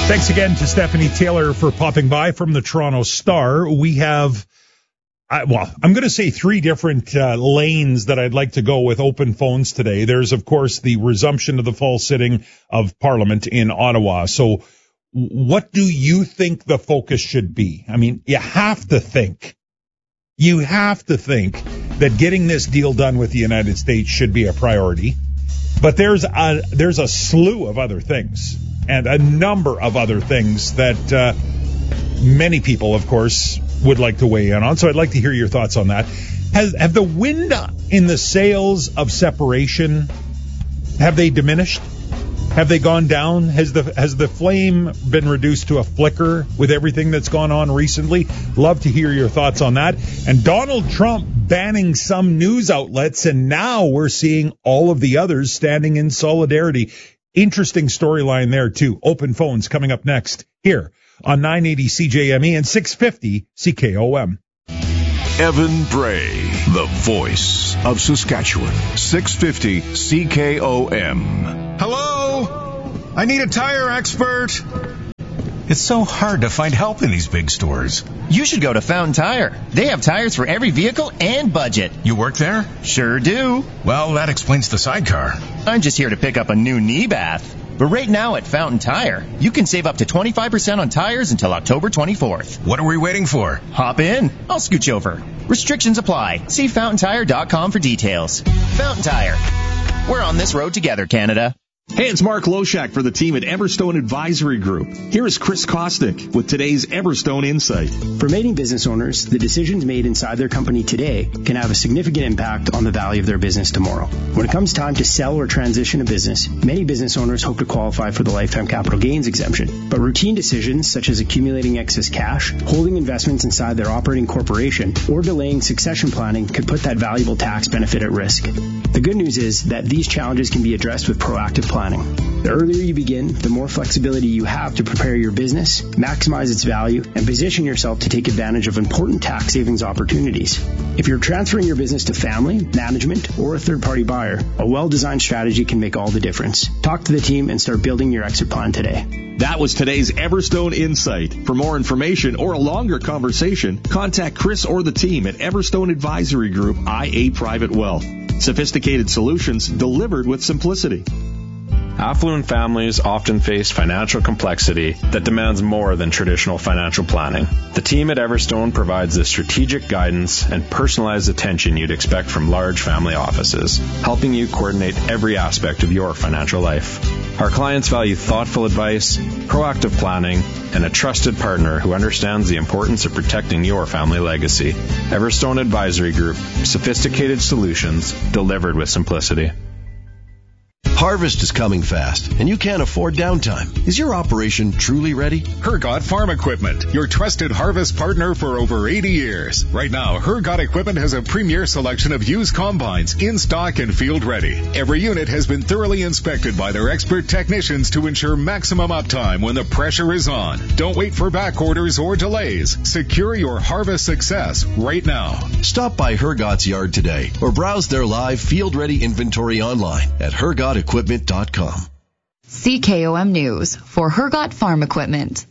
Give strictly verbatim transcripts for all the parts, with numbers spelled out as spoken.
Thanks again to Stephanie Taylor for popping by from the Toronto Star. We have, uh, well, I'm going to say three different uh, lanes that I'd like to go with open phones today. There's, of course, the resumption of the fall sitting of Parliament in Ottawa. So what do you think the focus should be? I mean, you have to think, you have to think that getting this deal done with the United States should be a priority. But there's a, there's a slew of other things and a number of other things that uh, many people, of course, would like to weigh in on. So I'd like to hear your thoughts on that. Has, have the wind in the sails of separation, have they diminished? Have they gone down? Has the has the flame been reduced to a flicker with everything that's gone on recently? Love to hear your thoughts on that. And Donald Trump banning some news outlets, and now we're seeing all of the others standing in solidarity. Interesting storyline there, too. Open phones coming up next here on nine eighty C J M E and six fifty C K O M. Evan Bray, the voice of Saskatchewan, six fifty C K O M. Hello? I need a tire expert. It's so hard to find help in these big stores. You should go to Fountain Tire. They have tires for every vehicle and budget. You work there? Sure do. Well, that explains the sidecar. I'm just here to pick up a new knee bath. But right now at Fountain Tire, you can save up to twenty-five percent on tires until October twenty-fourth. What are we waiting for? Hop in. I'll scooch over. Restrictions apply. See fountain tire dot com for details. Fountain Tire. We're on this road together, Canada. Hey, it's Mark Loshak for the team at Everstone Advisory Group. Here is Chris Kostick with today's Everstone Insight. For many business owners, the decisions made inside their company today can have a significant impact on the value of their business tomorrow. When it comes time to sell or transition a business, many business owners hope to qualify for the lifetime capital gains exemption. But routine decisions such as accumulating excess cash, holding investments inside their operating corporation, or delaying succession planning could put that valuable tax benefit at risk. The good news is that these challenges can be addressed with proactive planning. The earlier you begin, the more flexibility you have to prepare your business, maximize its value, and position yourself to take advantage of important tax savings opportunities. If you're transferring your business to family, management, or a third-party buyer, a well-designed strategy can make all the difference. Talk to the team and start building your exit plan today. That was today's Everstone Insight. For more information or a longer conversation, contact Chris or the team at Everstone Advisory Group, I A Private Wealth. Sophisticated solutions delivered with simplicity. Affluent families often face financial complexity that demands more than traditional financial planning. The team at Everstone provides the strategic guidance and personalized attention you'd expect from large family offices, helping you coordinate every aspect of your financial life. Our clients value thoughtful advice, proactive planning, and a trusted partner who understands the importance of protecting your family legacy. Everstone Advisory Group, sophisticated solutions delivered with simplicity. Harvest is coming fast, and you can't afford downtime. Is your operation truly ready? Hergot Farm Equipment, your trusted harvest partner for over eighty years. Right now, Hergot Equipment has a premier selection of used combines in stock and field ready. Every unit has been thoroughly inspected by their expert technicians to ensure maximum uptime when the pressure is on. Don't wait for back orders or delays. Secure your harvest success right now. Stop by Hergot's yard today or browse their live field-ready inventory online at hergot equipment dot com. C K O M News for Hergot Farm Equipment.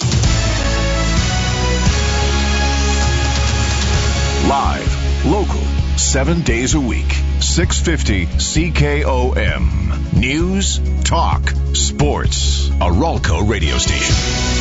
Live, local, seven days a week, six fifty C K O M. News, talk, sports. A Ralco radio station.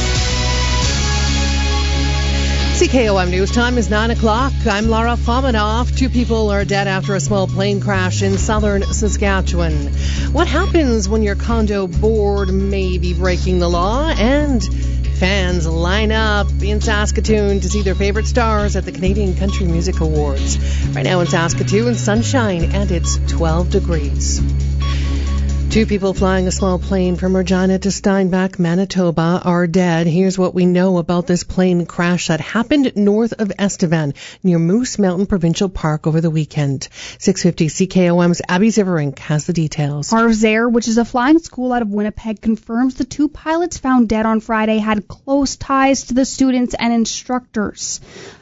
C K O M News time is nine o'clock. I'm Lara Fominov. Two people are dead after a small plane crash in southern Saskatchewan. What happens when your condo board may be breaking the law? And fans line up in Saskatoon to see their favorite stars at the Canadian Country Music Awards. Right now in Saskatoon, sunshine and it's twelve degrees. Two people flying a small plane from Regina to Steinbach, Manitoba are dead. Here's what we know about this plane crash that happened north of Estevan near Moose Mountain Provincial Park over the weekend. six fifty C K O M's Abby Ziverink has the details. Harv's Air, which is a flying school out of Winnipeg, confirms the two pilots found dead on Friday had close ties to the students and instructors.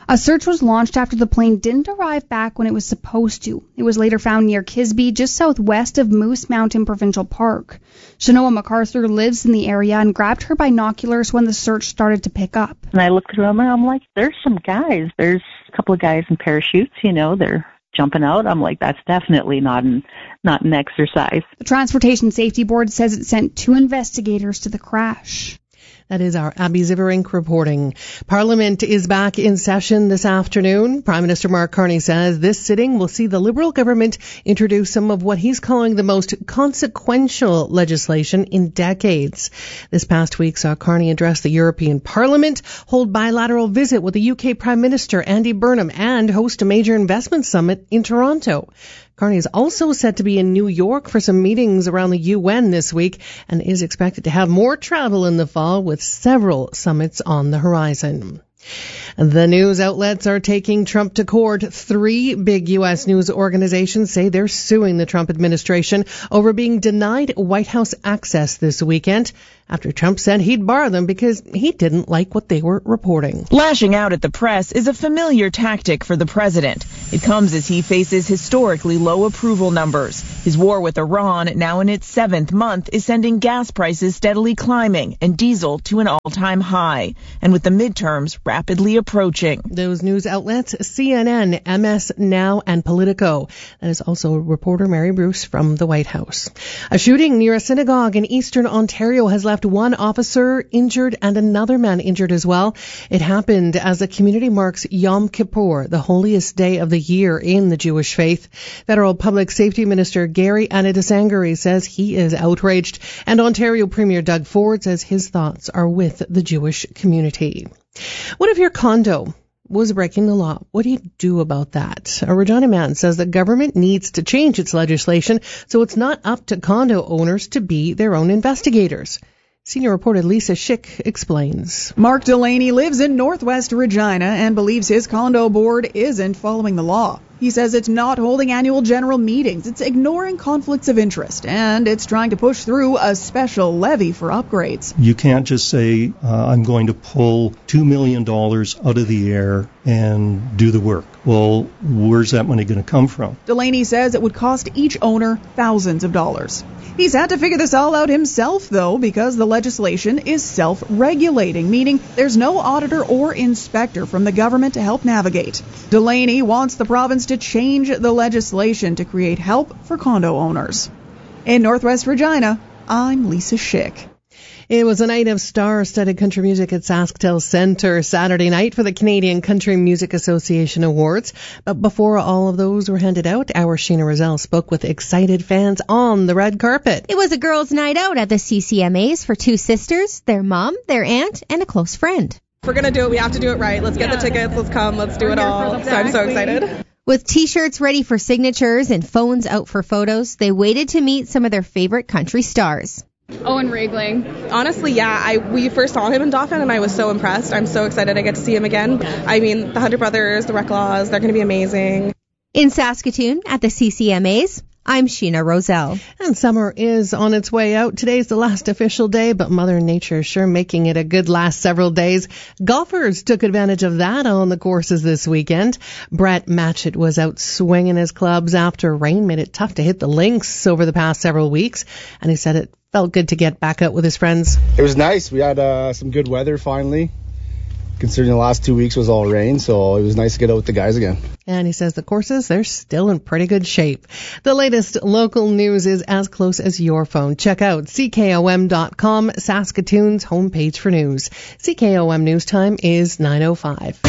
A search was launched after the plane didn't arrive back when it was supposed to. It was later found near Kisby, just southwest of Moose Mountain Provincial Park. Shanoa MacArthur lives in the area and grabbed her binoculars when the search started to pick up. And I looked around and I'm like, there's some guys. There's a couple of guys in parachutes, you know, they're jumping out. I'm like, that's definitely not an, not an exercise. The Transportation Safety Board says it sent two investigators to the crash. That is our Abby Ziverink reporting. Parliament is back in session this afternoon. Prime Minister Mark Carney says this sitting will see the Liberal government introduce some of what he's calling the most consequential legislation in decades. This past week saw Carney address the European Parliament, hold bilateral visit with the U K Prime Minister Andy Burnham, and host a major investment summit in Toronto. Carney is also set to be in New York for some meetings around the U N this week and is expected to have more travel in the fall with several summits on the horizon. The news outlets are taking Trump to court. Three big U S news organizations say they're suing the Trump administration over being denied White House access this weekend after Trump said he'd bar them because he didn't like what they were reporting. Lashing out at the press is a familiar tactic for the president. It comes as he faces historically low approval numbers. His war with Iran, now in its seventh month, is sending gas prices steadily climbing and diesel to an all-time high. And with the midterms rapidly approaching. Those news outlets, C N N, M S Now, and Politico. That is also reporter Mary Bruce from the White House. A shooting near a synagogue in eastern Ontario has left one officer injured and another man injured as well. It happened as the community marks Yom Kippur, the holiest day of the year in the Jewish faith. Federal Public Safety Minister Gary Anadisangari says he is outraged, and Ontario Premier Doug Ford says his thoughts are with the Jewish community. What if your condo was breaking the law? What do you do about that? A Regina man says the government needs to change its legislation so it's not up to condo owners to be their own investigators. Senior reporter Lisa Schick explains. Mark Delaney lives in Northwest Regina and believes his condo board isn't following the law. He says it's not holding annual general meetings, it's ignoring conflicts of interest, and it's trying to push through a special levy for upgrades. You can't just say, uh, I'm going to pull two million dollars out of the air and do the work. Well, where's that money going to come from? Delaney says it would cost each owner thousands of dollars. He's had to figure this all out himself, though, because the legislation is self-regulating, meaning there's no auditor or inspector from the government to help navigate. Delaney wants the province to change the legislation to create help for condo owners. In Northwest Regina, I'm Lisa Schick. It was a night of star-studded country music at SaskTel Centre Saturday night for the Canadian Country Music Association Awards. But before all of those were handed out, our Sheena Roselle spoke with excited fans on the red carpet. It was a girls' night out at the C C M As for two sisters, their mom, their aunt, and a close friend. If we're going to do it, we have to do it right. Let's get yeah. the tickets. Let's come. Let's do we're it all. So I'm so excited. With T-shirts ready for signatures and phones out for photos, they waited to meet some of their favorite country stars. Owen Regling. Honestly, yeah, I we first saw him in Dauphin and I was so impressed. I'm so excited I get to see him again. I mean, the Hunter Brothers, the Reclaws, they're going to be amazing. In Saskatoon at the C C M As, I'm Sheena Roselle. And summer is on its way out. Today's the last official day, but Mother Nature is sure making it a good last several days. Golfers took advantage of that on the courses this weekend. Brett Matchett was out swinging his clubs after rain made it tough to hit the links over the past several weeks, and he said it felt good to get back out with his friends. It was nice. We had uh, some good weather finally, considering the last two weeks was all rain, so it was nice to get out with the guys again. And he says the courses, they're still in pretty good shape. The latest local news is as close as your phone. Check out C K O M dot com, Saskatoon's homepage for news. C K O M news time is nine oh five.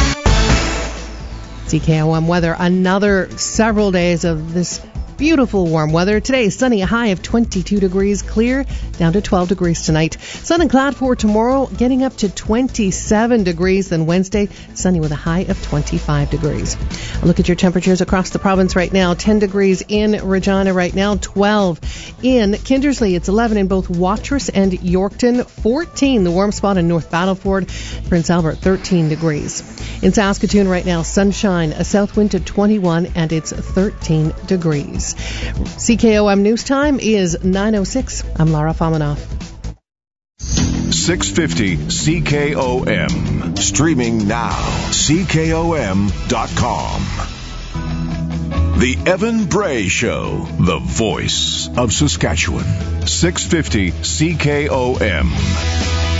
C K O M weather, another several days of this beautiful warm weather. Today, sunny, a high of twenty-two degrees, clear down to twelve degrees tonight. Sun and cloud for tomorrow, getting up to twenty-seven degrees. Then Wednesday, sunny with a high of twenty-five degrees. A look at your temperatures across the province right now. ten degrees in Regina right now, twelve in Kindersley. It's eleven in both Watrous and Yorkton, fourteen the warm spot in North Battleford. Prince Albert, thirteen degrees. In Saskatoon right now, sunshine, a south wind to twenty-one, and it's thirteen degrees. C K O M News Time is nine oh six. I'm Lara Famanoff. six fifty C K O M. Streaming now. C K O M dot com. The Evan Bray Show, the voice of Saskatchewan. six fifty C K O M.